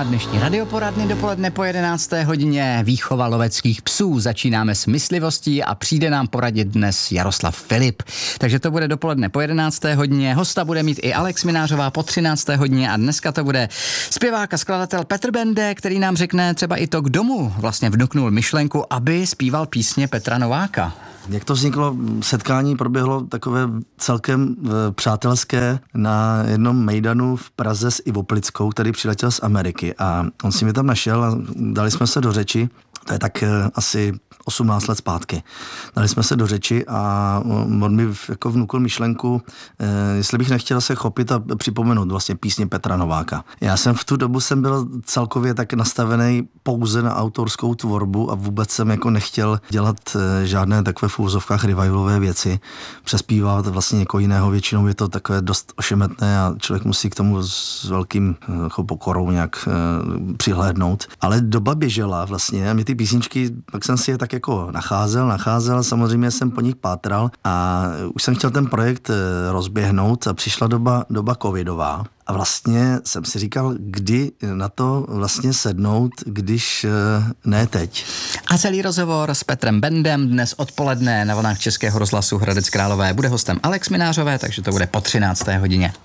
dnešní radioporadny dopoledne po 11. hodině. Výchova loveckých psů. Začínáme s myslivostí a přijde nám poradit dnes Jaroslav Filip. Takže to bude dopoledne po 11. hodině. Hosta bude mít i Alex Minářová po 13. hodině a dneska to bude zpěvák a skladatel Petr Bende, který nám řekne třeba i to, kdo mu vlastně vnuknul myšlenku, aby zpíval písně Petra Nováka. Jak to vzniklo? Setkání proběhlo takové celkem přátelské na jednom mejdanu v Praze s Ivo Plickou, který přiletěl z Ameriky a on si mě tam našel a dali jsme se do řeči. To je tak asi 18 let zpátky. Dali jsme se do řeči a on mi jako vnukl myšlenku, jestli bych nechtěl se chopit a připomenout vlastně písně Petra Nováka. Já jsem v tu dobu byl celkově tak nastavený pouze na autorskou tvorbu a vůbec jsem jako nechtěl dělat žádné takové v úvozovkách revivalové věci. Přespívat vlastně někoho jiného, většinou je to takové dost ošemetné a člověk musí k tomu s velkým pokorou nějak přihlédnout. Ale doba běžela vlastně a my ty písničky, pak jsem si je tak jako nacházel, samozřejmě jsem po nich pátral a už jsem chtěl ten projekt rozběhnout a přišla doba covidová. A vlastně jsem si říkal, kdy na to vlastně sednout, když ne teď. A celý rozhovor s Petrem Bendem dnes odpoledne na vlnách Českého rozhlasu Hradec Králové bude hostem Alex Minářové, takže to bude po 13. hodině.